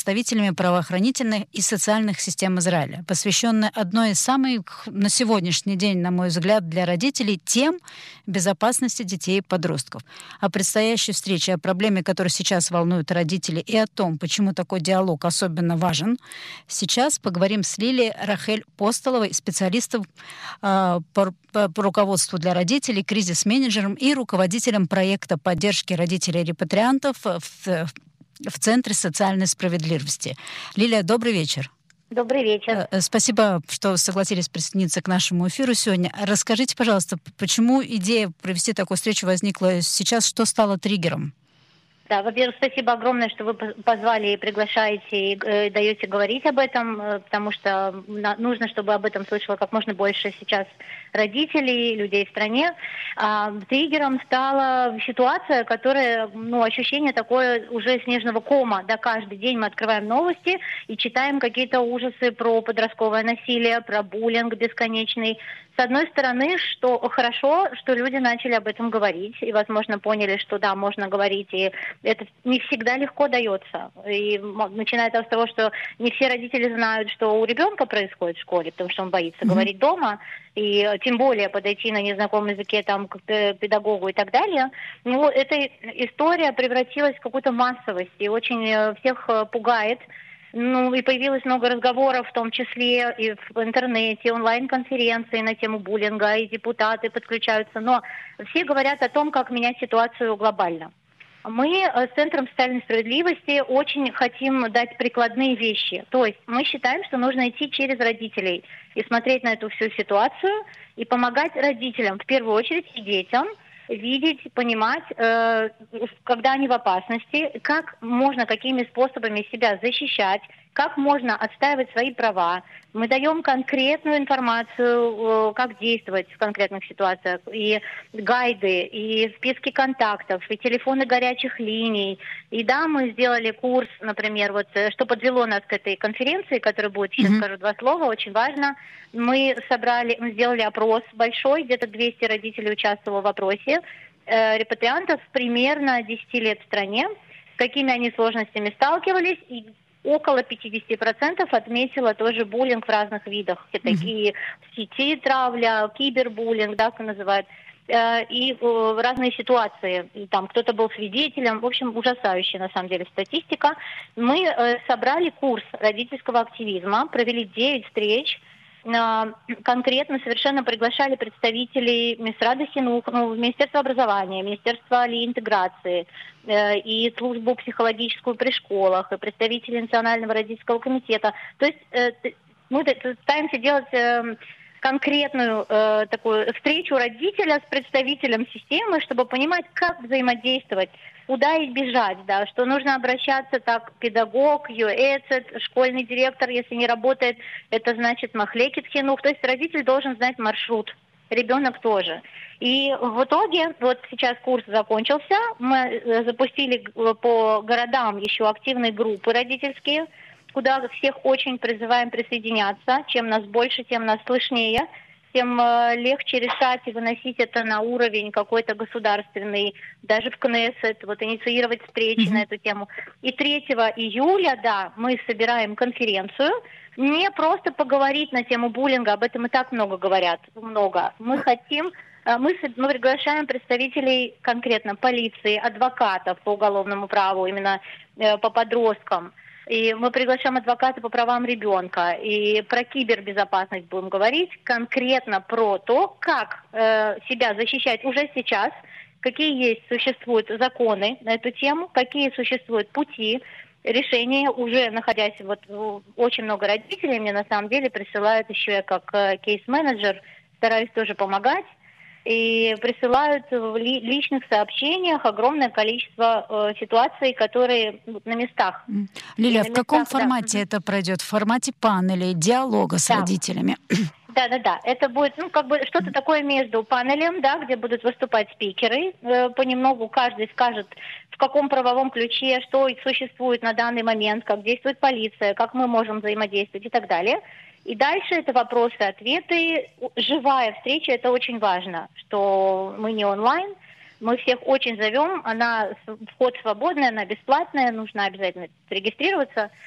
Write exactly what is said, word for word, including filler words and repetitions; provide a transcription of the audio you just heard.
представителями правоохранительных и социальных систем Израиля, посвященная одной из самых, на сегодняшний день, на мой взгляд, для родителей тем безопасности детей и подростков. О предстоящей встрече, о проблеме, которая сейчас волнует родителей, и о том, почему такой диалог особенно важен, сейчас поговорим с Лилией Рахель Постоловой, специалистом э, по, по, по руководству для родителей, кризис-менеджером и руководителем проекта поддержки родителей-репатриантов в, в Центре социальной справедливости. Лилия, добрый вечер. Добрый вечер. Спасибо, что согласились присоединиться к нашему эфиру сегодня. Расскажите, пожалуйста, почему идея провести такую встречу возникла сейчас, что стало триггером? Да, во-первых, спасибо огромное, что вы позвали и приглашаете, и э, даете говорить об этом, э, потому что на, нужно, чтобы об этом слышало как можно больше сейчас родителей, людей в стране. А, триггером стала ситуация, которая, ну, ощущение такое уже снежного кома. Да, каждый день мы открываем новости и читаем какие-то ужасы про подростковое насилие, про буллинг бесконечный. С одной стороны, что хорошо, что люди начали об этом говорить и, возможно, поняли, что да, можно говорить, и это не всегда легко дается. И начиная с того, что не все родители знают, что у ребенка происходит в школе, потому что он боится mm-hmm. говорить дома, и тем более подойти на незнакомом языке там, к педагогу и так далее. Ну, эта история превратилась в какую-то массовость и очень всех пугает. Ну, и появилось много разговоров, в том числе и в интернете, онлайн-конференции на тему буллинга, и депутаты подключаются. Но все говорят о том, как менять ситуацию глобально. Мы с Центром социальной справедливости очень хотим дать прикладные вещи. То есть мы считаем, что нужно идти через родителей и смотреть на эту всю ситуацию и помогать родителям, в первую очередь и детям, видеть, понимать, э, когда они в опасности, как можно, какими способами себя защищать, как можно отстаивать свои права. Мы даем конкретную информацию, э, как действовать в конкретных ситуациях, и гайды, и списки контактов, и телефоны горячих линий. И да, мы сделали курс, например, вот, что подвело нас к этой конференции, которая будет, сейчас mm-hmm. скажу два слова, очень важно. Мы собрали, мы сделали опрос большой, где-то двести родителей участвовало в опросе, э, репатриантов примерно десять лет в стране, с какими они сложностями сталкивались, и около пятьдесят процентов отметила тоже буллинг в разных видах. Это mm-hmm. такие в сети травля, кибербуллинг, да, как называют, э, и э, разные ситуации. И там кто-то был свидетелем. В общем, ужасающая на самом деле статистика. Мы э, собрали курс родительского активизма, провели девять встреч, конкретно совершенно приглашали представителей Мисрада Хинух, ну, Министерства образования, Министерства интеграции э, и службу психологическую при школах, и представителей Национального родительского комитета. То есть э, мы пытаемся делать э, конкретную э, такую встречу родителя с представителем системы, чтобы понимать, как взаимодействовать, куда избежать, да, что нужно обращаться так, педагог, юэцет, школьный директор, если не работает, это значит махлекет хинух, то есть родитель должен знать маршрут, ребенок тоже. И в итоге, вот сейчас курс закончился, мы запустили по городам еще активные группы родительские, куда всех очень призываем присоединяться, чем нас больше, тем нас слышнее, тем э, легче решать и выносить это на уровень какой-то государственный, даже в Кнессет, вот инициировать встречи mm-hmm. на эту тему. И третьего июля, да, мы собираем конференцию, не просто поговорить на тему буллинга, об этом и так много говорят, много. Мы хотим, э, мы, мы приглашаем представителей конкретно полиции, адвокатов по уголовному праву, именно э, по подросткам. И мы приглашаем адвоката по правам ребенка. И про кибербезопасность будем говорить, конкретно про то, как э, себя защищать уже сейчас, какие есть, существуют законы на эту тему, какие существуют пути решения, уже находясь, вот очень много родителей мне на самом деле присылают, еще я как э, кейс-менеджер стараюсь тоже помогать, и присылают в ли, личных сообщениях огромное количество э, ситуаций, которые ну, на местах. Лилия, в местах, каком да. формате это пройдет? В формате панелей, диалога с да. родителями? Да-да-да, это будет, ну, как бы что-то такое между панелем, да, где будут выступать спикеры, э, понемногу каждый скажет, в каком правовом ключе, что существует на данный момент, как действует полиция, как мы можем взаимодействовать и так далее. И дальше это вопросы, ответы, живая встреча, это очень важно, что мы не онлайн, мы всех очень зовем, она вход свободный, она бесплатная, нужно обязательно регистрироваться.